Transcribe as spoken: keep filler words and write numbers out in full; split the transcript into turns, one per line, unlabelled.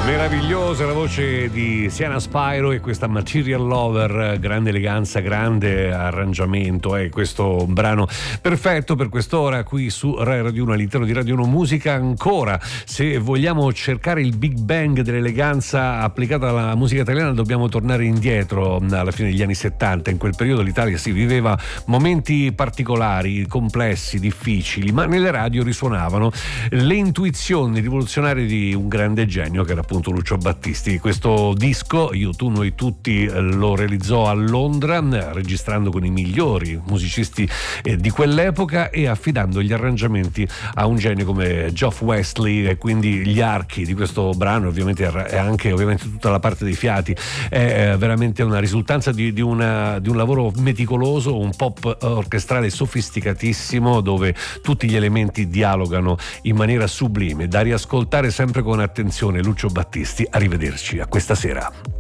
Meravigliosa la voce di Siana Spyro e questa Material Lover, grande eleganza, grande arrangiamento, è eh, questo brano perfetto per quest'ora qui su Rai Radio uno, all'interno di Radio uno Musica. Ancora, se vogliamo cercare il Big Bang dell'eleganza applicata alla musica italiana, dobbiamo tornare indietro alla fine degli anni settanta. In quel periodo l'Italia si viveva momenti particolari, complessi, difficili, ma nelle radio risuonavano le intuizioni rivoluzionarie di un grande genio che era appunto Lucio Battisti. Questo disco, Io, tu, noi tutti, lo realizzò a Londra, registrando con i migliori musicisti di quell'epoca e affidando gli arrangiamenti a un genio come Geoff Wesley, e quindi gli archi di questo brano, ovviamente e anche ovviamente tutta la parte dei fiati, è veramente una risultanza di, di, una, di un lavoro meticoloso, un pop orchestrale sofisticatissimo dove tutti gli elementi dialogano in maniera sublime, da riascoltare sempre con attenzione. Lucio Battisti, arrivederci, a questa sera.